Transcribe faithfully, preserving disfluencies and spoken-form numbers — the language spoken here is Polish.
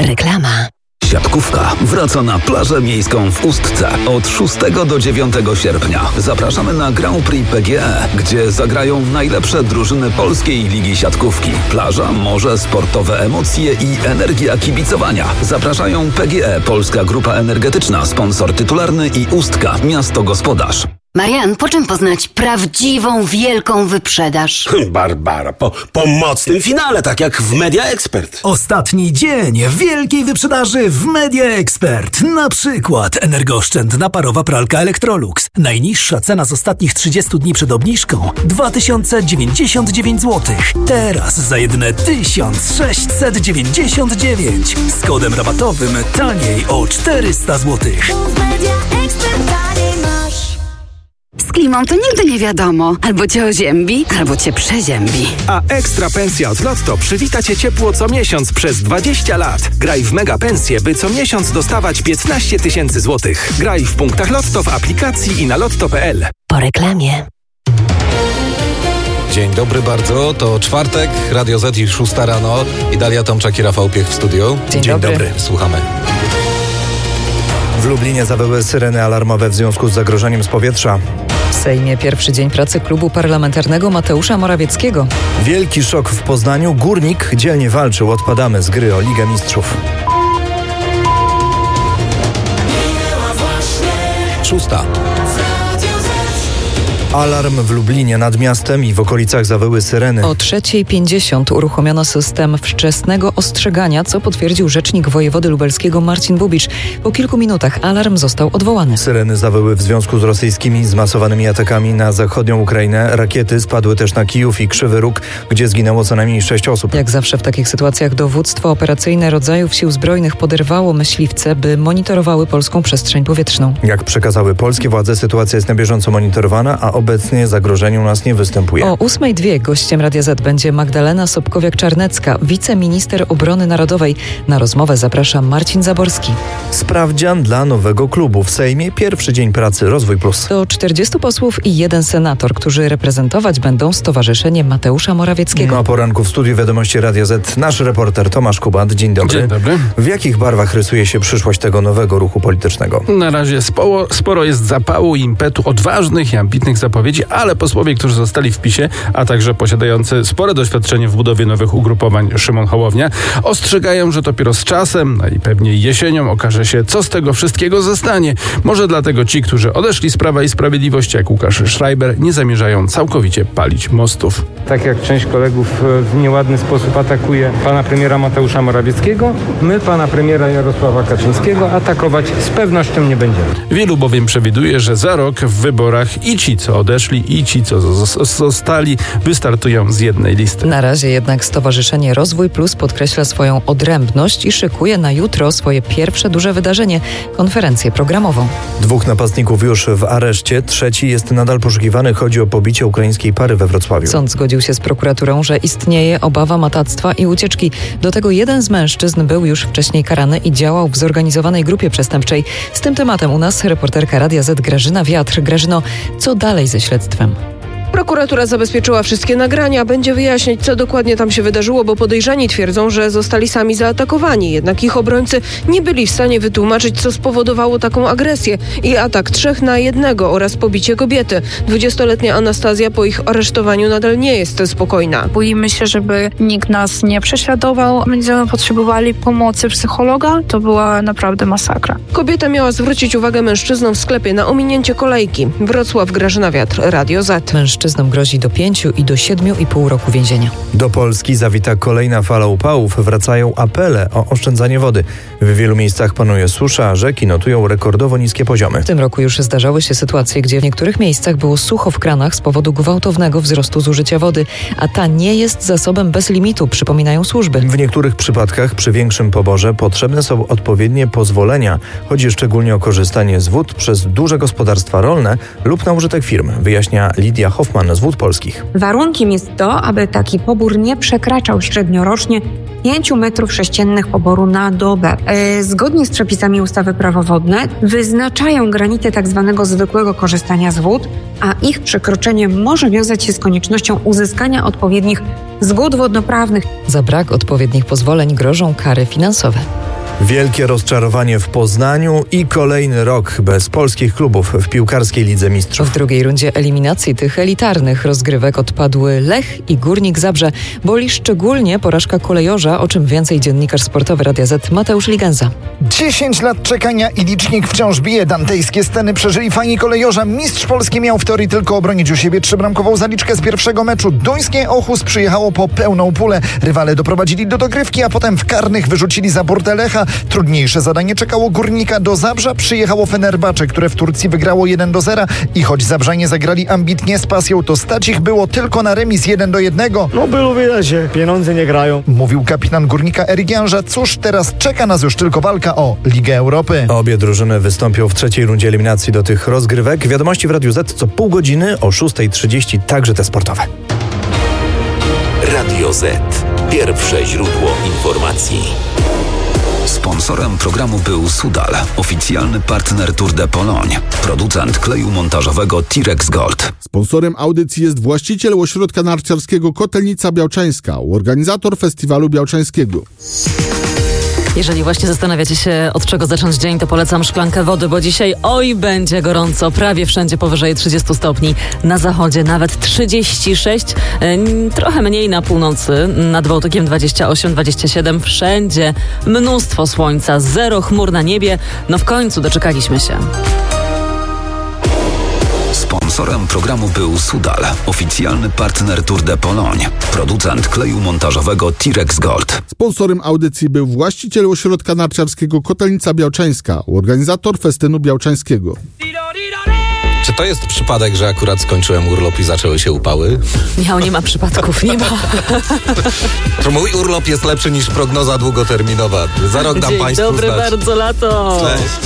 Reklama. Siatkówka wraca na plażę miejską w Ustce od szóstego do dziewiątego sierpnia. Zapraszamy na Grand Prix P G E, gdzie zagrają najlepsze drużyny polskiej ligi siatkówki. Plaża, morze, sportowe emocje i energia kibicowania. Zapraszają P G E, Polska Grupa Energetyczna, sponsor tytularny i Ustka, miasto gospodarz. Marian, po czym poznać prawdziwą, wielką wyprzedaż? Barbara, po, po mocnym finale, tak jak w Media Expert. Ostatni dzień wielkiej wyprzedaży w Media Expert. Na przykład energooszczędna parowa pralka Electrolux. Najniższa cena z ostatnich trzydziestu dni przed obniżką dwa tysiące dziewięćdziesiąt dziewięć złotych. Teraz za jedyne tysiąc sześćset dziewięćdziesiąt dziewięć. Z kodem rabatowym taniej o czterysta złotych. Z klimą to nigdy nie wiadomo. Albo cię oziębi, albo cię przeziębi. A ekstra pensja od Lotto przywita cię ciepło co miesiąc przez dwadzieścia lat. Graj w mega pensję, by co miesiąc dostawać piętnaście tysięcy złotych. Graj w punktach Lotto, w aplikacji i na lotto kropka p l. Po reklamie. Dzień dobry bardzo, to czwartek, Radio Z i szósta rano. I Dalia Tomczak i Rafał Piech w studiu. Dzień, Dzień dobry. dobry. Słuchamy. W Lublinie zawyły syreny alarmowe w związku z zagrożeniem z powietrza. W Sejmie pierwszy dzień pracy klubu parlamentarnego Mateusza Morawieckiego. Wielki szok w Poznaniu. Górnik dzielnie walczył. Odpadamy z gry o Ligę Mistrzów. Szósta. Alarm w Lublinie, nad miastem i w okolicach zawyły syreny. O trzeciej pięćdziesiąt uruchomiono system wczesnego ostrzegania, co potwierdził rzecznik wojewody lubelskiego Marcin Bubicz. Po kilku minutach alarm został odwołany. Syreny zawyły w związku z rosyjskimi zmasowanymi atakami na zachodnią Ukrainę. Rakiety spadły też na Kijów i Krzywy Róg, gdzie zginęło co najmniej sześć osób. Jak zawsze w takich sytuacjach dowództwo operacyjne rodzajów sił zbrojnych poderwało myśliwce, by monitorowały polską przestrzeń powietrzną. Jak przekazały polskie władze, sytuacja jest na bieżąco monitorowana, a obecnie zagrożenie u nas nie występuje. O ósmej dwie gościem Radia Z będzie Magdalena Sobkowiak-Czarnecka, wiceminister obrony narodowej. Na rozmowę zaprasza Marcin Zaborski. Sprawdzian dla nowego klubu. W Sejmie pierwszy dzień pracy Rozwój Plus. To czterdziestu posłów i jeden senator, którzy reprezentować będą Stowarzyszenie Mateusza Morawieckiego. No a poranku w studiu Wiadomości Radia Z nasz reporter Tomasz Kubat. Dzień dobry. Dzień dobry. W jakich barwach rysuje się przyszłość tego nowego ruchu politycznego? Na razie sporo, sporo jest zapału i impetu, odważnych i ambitnych zapowiedzi, ale posłowie, którzy zostali w PiSie, a także posiadający spore doświadczenie w budowie nowych ugrupowań, Szymon Hołownia, ostrzegają, że dopiero z czasem, najpewniej jesienią, okaże się, co z tego wszystkiego zostanie. Może dlatego ci, którzy odeszli z Prawa i Sprawiedliwości, jak Łukasz Schreiber, nie zamierzają całkowicie palić mostów. Tak jak część kolegów w nieładny sposób atakuje pana premiera Mateusza Morawieckiego, my pana premiera Jarosława Kaczyńskiego atakować z pewnością nie będziemy. Wielu bowiem przewiduje, że za rok w wyborach i ci, co odeszli, i ci, co zostali, wystartują z jednej listy. Na razie jednak Stowarzyszenie Rozwój Plus podkreśla swoją odrębność i szykuje na jutro swoje pierwsze duże wydarzenie, konferencję programową. Dwóch napastników już w areszcie, trzeci jest nadal poszukiwany. Chodzi o pobicie ukraińskiej pary we Wrocławiu. Sąd zgodził się z prokuraturą, że istnieje obawa matactwa i ucieczki. Do tego jeden z mężczyzn był już wcześniej karany i działał w zorganizowanej grupie przestępczej. Z tym tematem u nas reporterka Radia Z Grażyna Wiatr. Grażyno, co dalej ze śledztwem? Prokuratura zabezpieczyła wszystkie nagrania, będzie wyjaśniać, co dokładnie tam się wydarzyło, bo podejrzani twierdzą, że zostali sami zaatakowani. Jednak ich obrońcy nie byli w stanie wytłumaczyć, co spowodowało taką agresję i atak trzech na jednego oraz pobicie kobiety. Dwudziestoletnia Anastazja po ich aresztowaniu nadal nie jest spokojna. Boimy się, żeby nikt nas nie prześladował. Będziemy potrzebowali pomocy psychologa. To była naprawdę masakra. Kobieta miała zwrócić uwagę mężczyznom w sklepie na ominięcie kolejki. Wrocław, Grażyna Wiatr, Radio Z. Mężczyznom grozi do pięciu i do siedmiu i pół roku więzienia. Do Polski zawita kolejna fala upałów. Wracają apele o oszczędzanie wody. W wielu miejscach panuje susza, a rzeki notują rekordowo niskie poziomy. W tym roku już zdarzały się sytuacje, gdzie w niektórych miejscach było sucho w kranach z powodu gwałtownego wzrostu zużycia wody, a ta nie jest zasobem bez limitu, przypominają służby. W niektórych przypadkach przy większym poborze potrzebne są odpowiednie pozwolenia. Chodzi szczególnie o korzystanie z wód przez duże gospodarstwa rolne lub na użytek firm, wyjaśnia Lidia Hoffman z Wód Polskich. Warunkiem jest to, aby taki pobór nie przekraczał średniorocznie pięciu metrów sześciennych poboru na dobę. E, zgodnie z przepisami ustawy Prawo wodne wyznaczają granice tak zwanego zwykłego korzystania z wód, a ich przekroczenie może wiązać się z koniecznością uzyskania odpowiednich zgód wodnoprawnych. Za brak odpowiednich pozwoleń grożą kary finansowe. Wielkie rozczarowanie w Poznaniu i kolejny rok bez polskich klubów w piłkarskiej Lidze Mistrzów. W drugiej rundzie eliminacji tych elitarnych rozgrywek odpadły Lech i Górnik Zabrze. Boli szczególnie porażka kolejorza, o czym więcej dziennikarz sportowy Radia Z Mateusz Ligenza. dziesięć lat czekania i licznik wciąż bije. Dantejskie sceny przeżyli fani kolejorza. Mistrz Polski miał w teorii tylko obronić u siebie trzybramkową zaliczkę z pierwszego meczu. Duńskie Ochus przyjechało po pełną pulę. Rywale doprowadzili do dogrywki, a potem w karnych wyrzucili za burtę Lecha. Trudniejsze zadanie czekało Górnika. Do Zabrza przyjechało Fenerbahce, które w Turcji wygrało jeden do zera i choć Zabrzanie zagrali ambitnie z pasją, to stać ich było tylko na remis jeden do jednego. No było widać, że pieniądze nie grają. Mówił kapitan Górnika Erik Janża. Cóż, teraz czeka nas już tylko walka o Ligę Europy. Obie drużyny wystąpią w trzeciej rundzie eliminacji do tych rozgrywek. Wiadomości w Radiu Z co pół godziny o szósta trzydzieści, także te sportowe. Radio Z. Pierwsze źródło informacji. Sponsorem programu był Sudal, oficjalny partner Tour de Pologne, producent kleju montażowego Tirex Gold. Sponsorem audycji jest właściciel ośrodka narciarskiego Kotelnica Białczańska, organizator festiwalu białczańskiego. Jeżeli właśnie zastanawiacie się, od czego zacząć dzień, to polecam szklankę wody, bo dzisiaj oj będzie gorąco, prawie wszędzie powyżej trzydziestu stopni. Na zachodzie nawet trzydzieści sześć, trochę mniej na północy, nad Bałtykiem dwadzieścia osiem dwadzieścia siedem, wszędzie mnóstwo słońca, zero chmur na niebie. No w końcu doczekaliśmy się. Sponsorem programu był Sudal, oficjalny partner Tour de Pologne, producent kleju montażowego Tirex Gold. Sponsorem audycji był właściciel ośrodka narciarskiego Kotelnica Białczańska, organizator festynu białczańskiego. Czy to jest przypadek, że akurat skończyłem urlop i zaczęły się upały? Michał, nie ma przypadków, nie ma. To mój urlop jest lepszy niż prognoza długoterminowa. Za rok dam Dzień Państwu dobry, znać. bardzo lato. Cześć.